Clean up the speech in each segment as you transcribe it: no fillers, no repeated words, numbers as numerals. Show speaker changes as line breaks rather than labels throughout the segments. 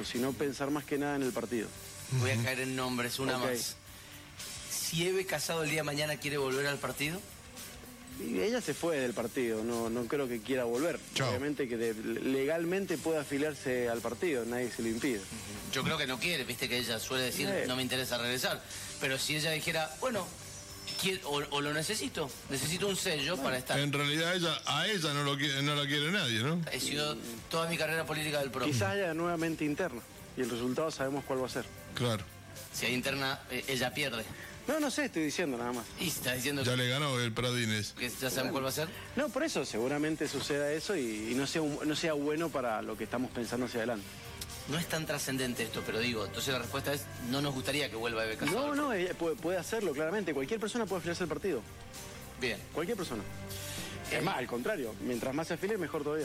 político, sino pensar más que nada en el partido.
Voy a caer en nombres, una más. Si Eve Casado el día de mañana quiere volver al partido.
Y ella se fue del partido, no creo que quiera volver.
Chau.
Obviamente que legalmente puede afiliarse al partido, nadie se lo impide.
Yo creo que no quiere, viste que ella suele decir, no me interesa regresar. Pero si ella dijera, bueno, o lo necesito un sello para estar.
En realidad a ella no la quiere nadie, ¿no?
He sido toda mi carrera política del PRO.
Quizás haya nuevamente interna, y el resultado sabemos cuál va a ser.
Claro.
Si hay interna, ella pierde.
No sé, estoy diciendo nada más.
Y está diciendo
Ya le ganó el Pradines.
que ya saben cuál va a ser.
No, por eso seguramente suceda eso y no sea bueno para lo que estamos pensando hacia adelante.
No es tan trascendente esto, pero digo, entonces la respuesta es, no nos gustaría que vuelva Eve Casado.
No, ella puede hacerlo claramente. Cualquier persona puede afiliarse al partido.
Bien.
Cualquier persona. Es más, al contrario, mientras más se afilie, mejor todavía.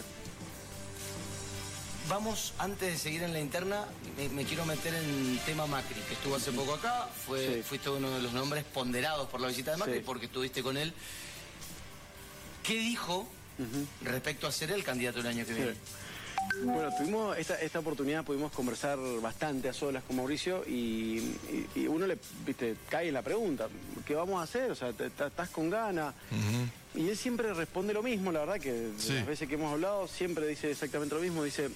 Vamos, antes de seguir en la interna, me quiero meter en tema Macri, que estuvo hace poco acá, fuiste uno de los nombres ponderados por la visita de Macri, porque estuviste con él. ¿Qué dijo respecto a ser el candidato el año que viene?
Bueno, tuvimos esta oportunidad, pudimos conversar bastante a solas con Mauricio y uno le cae en la pregunta, ¿qué vamos a hacer? O sea, ¿estás con ganas? Y él siempre responde lo mismo, la verdad que de las veces que hemos hablado siempre dice exactamente lo mismo, dice,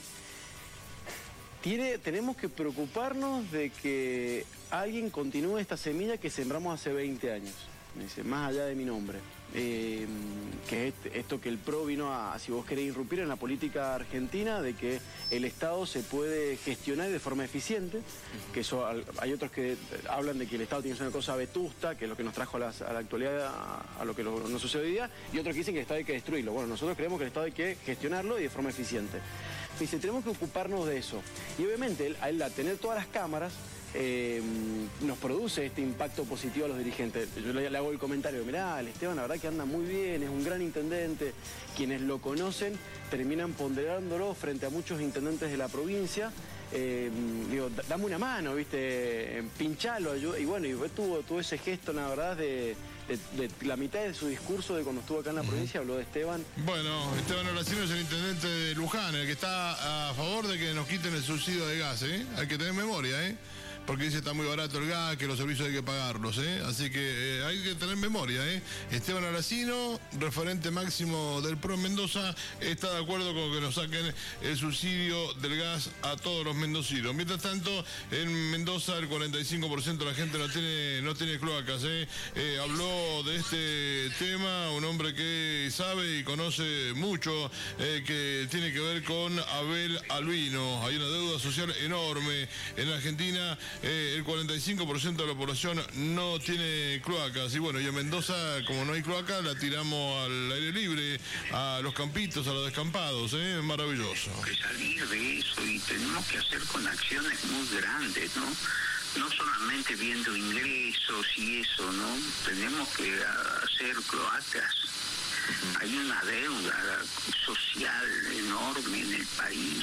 tenemos que preocuparnos de que alguien continúe esta semilla que sembramos hace 20 años. Me dice, más allá de mi nombre. Que es esto que el PRO vino a, si vos querés irrumpir en la política argentina, de que el Estado se puede gestionar de forma eficiente, que eso hay otros que hablan de que el Estado tiene que ser una cosa vetusta, que es lo que nos trajo a la actualidad, a lo que nos sucede hoy día, y otros que dicen que el Estado hay que destruirlo. Bueno, nosotros creemos que el Estado hay que gestionarlo y de forma eficiente. Dice, tenemos que ocuparnos de eso. Y obviamente, al tener todas las cámaras, nos produce este impacto positivo a los dirigentes. Yo le hago el comentario, mirá, el Esteban la verdad que anda muy bien, es un gran intendente. Quienes lo conocen terminan ponderándolo frente a muchos intendentes de la provincia. Digo, dame una mano, ¿viste? Pinchalo, ayuda. Y bueno, y tuvo ese gesto, la verdad, de la mitad de su discurso de cuando estuvo acá en la provincia, habló de Esteban.
Bueno, Esteban Horacino es el intendente de Luján, el que está a favor de que nos quiten el subsidio de gas, ¿eh? Hay que tener memoria, ¿eh? Porque dice que está muy barato el gas, que los servicios hay que pagarlos, ¿eh? Así que hay que tener memoria, ¿eh? Esteban Horacino, referente máximo del PRO en Mendoza, está de acuerdo con que nos saquen el subsidio del gas a todos los mendocinos. Mientras tanto, en Mendoza el 45% de la gente no tiene cloacas, ¿eh? Habló de este tema un hombre que sabe y conoce mucho, que tiene que ver con Abel Albino. Hay una deuda social enorme en Argentina. El 45% de la población no tiene cloacas. Y bueno, y en Mendoza, como no hay cloaca, la tiramos al aire libre, a los campitos, a los descampados, ¿eh? Maravilloso.
Que salir de eso y tenemos que hacer con acciones muy grandes, ¿no? No solamente viendo ingresos y eso, ¿no? Tenemos que hacer cloacas. Hay una deuda social enorme en el país.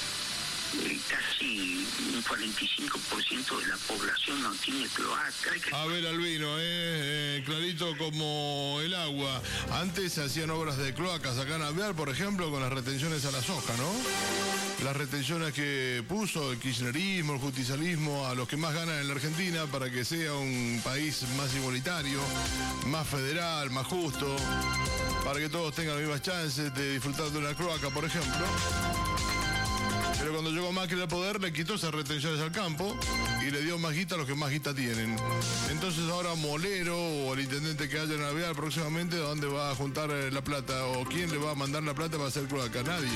Casi un 45% de la población no tiene cloaca.
Abel Albino, clarito como el agua. Antes se hacían obras de cloacas acá en Alvear, por ejemplo, con las retenciones a la soja, ¿no? Las retenciones que puso el kirchnerismo, el justicialismo, a los que más ganan en la Argentina para que sea un país más igualitario, más federal, más justo, para que todos tengan las mismas chances de disfrutar de una cloaca, por ejemplo. Pero cuando llegó Macri al poder, le quitó esas retenciones al campo y le dio más guita a los que más guita tienen. Entonces ahora Molero o el intendente que haya en Alvear próximamente, ¿dónde va a juntar la plata? ¿O quién le va a mandar la plata para hacer cloaca? Nadie.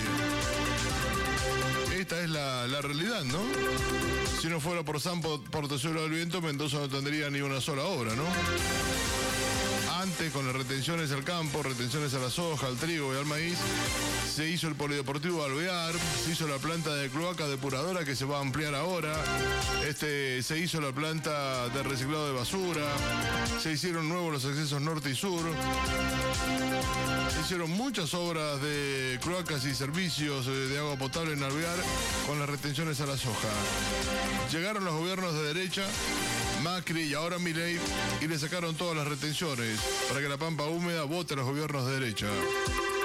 Esta es la realidad, ¿no? Si no fuera por San Portezuelo del Viento, Mendoza no tendría ni una sola obra, ¿no? Antes, con las retenciones al campo, retenciones a la soja, al trigo y al maíz, se hizo el polideportivo Alvear, se hizo la planta de cloaca depuradora que se va a ampliar ahora, se hizo la planta de reciclado de basura, se hicieron nuevos los accesos norte y sur, se hicieron muchas obras de cloacas y servicios de agua potable en Alvear con las retenciones a la soja. Llegaron los gobiernos de derecha, Macri y ahora Milei, y le sacaron todas las retenciones para que la pampa húmeda vote a los gobiernos de derecha.